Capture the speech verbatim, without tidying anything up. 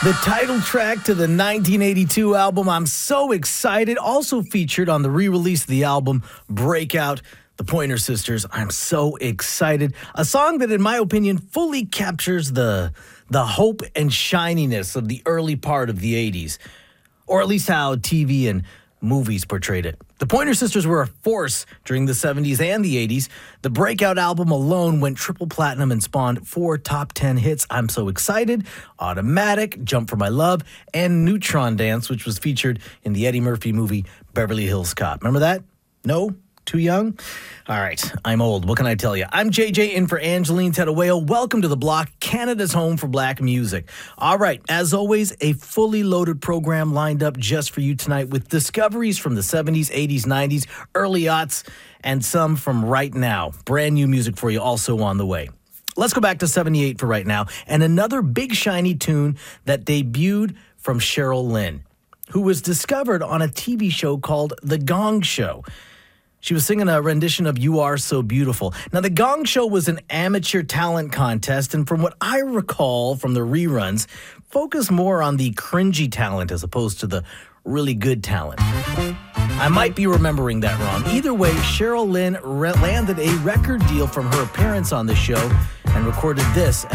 The title track to the nineteen eighty-two album, I'm so excited, also featured on the re-release of the album, Breakout, the Pointer Sisters. I'm so excited. A song that, in my opinion, fully captures the, the hope and shininess of the early part of the eighties, or at least how T V and movies portrayed it. The Pointer Sisters were a force during the seventies and the eighties. The Breakout album alone went triple platinum and spawned four top ten hits. I'm so excited. Automatic, Jump for My Love, and Neutron Dance, which was featured in the Eddie Murphy movie Beverly Hills Cop. Remember that? No? Too young? All right, I'm old. What can I tell you? I'm J J in for Angeline Tedaweo. Welcome to The Block, Canada's home for black music. All right, as always, a fully loaded program lined up just for you tonight with discoveries from the seventies, eighties, nineties, early aughts, and some from right now. Brand new music for you also on the way. Let's go back to seventy-eight for right now, and another big shiny tune that debuted from Cheryl Lynn, who was discovered on a T V show called The Gong Show. She was singing a rendition of You Are So Beautiful. Now, The Gong Show was an amateur talent contest, and from what I recall from the reruns, focused more on the cringy talent as opposed to the really good talent. I might be remembering that wrong. Either way, Cheryl Lynn re- landed a record deal from her appearance on the show and recorded this